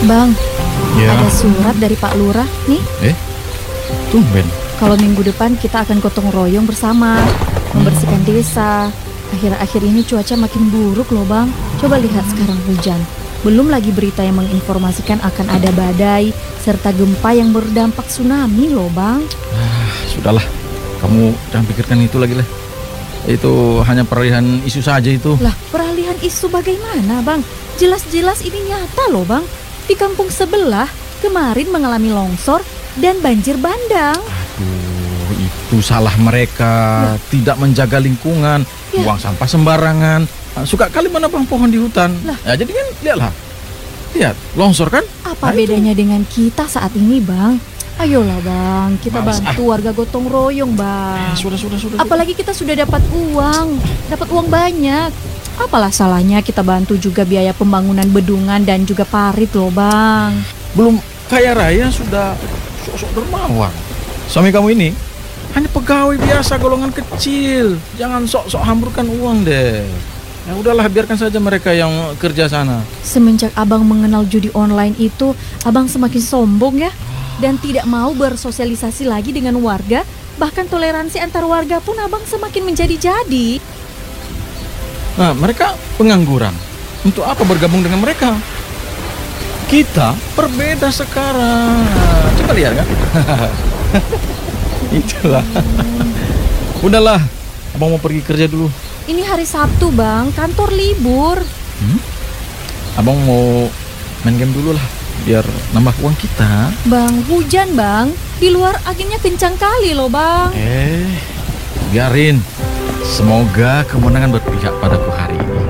Bang, Ya, ada surat dari Pak Lurah nih. tumben. Kalau minggu depan kita akan gotong royong bersama membersihkan desa. Akhir-akhir ini cuaca makin buruk loh bang. Coba lihat sekarang hujan. Belum lagi berita yang menginformasikan akan ada badai serta gempa yang berdampak tsunami loh bang. Sudahlah, kamu jangan pikirkan itu lagi lah. Itu hanya peralihan isu saja itu. Lah, peralihan isu bagaimana bang? Jelas-jelas ini nyata loh bang. Di kampung sebelah kemarin mengalami longsor dan banjir bandang. Aduh, itu salah mereka. Tidak menjaga lingkungan, Ya. buang sampah sembarangan. Suka kali menebang pohon di hutan. Lah. Ya, jadi kan lihatlah. Lihat, longsor kan? Apa Nah, itu. bedanya dengan kita saat ini bang? Ayolah bang, kita Males, bantu warga gotong royong bang. Sudah. Apalagi kita sudah dapat uang banyak. Apalah salahnya kita bantu juga biaya pembangunan bendungan dan juga parit loh bang. Belum kaya raya sudah sok-sok dermawan. Suami kamu ini hanya pegawai biasa golongan kecil. Jangan sok-sok hamburkan uang deh. Ya udahlah, biarkan saja mereka yang kerja sana. Semenjak abang mengenal judi online itu, abang semakin sombong ya. Dan tidak mau bersosialisasi lagi dengan warga. Bahkan toleransi antar warga pun abang semakin menjadi-jadi. Nah, mereka pengangguran. Untuk apa bergabung dengan mereka? Kita berbeda sekarang. Coba lihat kan? Itulah. Udahlah, abang mau pergi kerja dulu. Ini hari Sabtu bang, kantor libur. Abang mau main game dulu lah, biar nambah uang kita. Bang, hujan bang. Di luar anginnya kencang kali loh bang. Biarin. Semoga kemenangan berpihak padaku hari ini.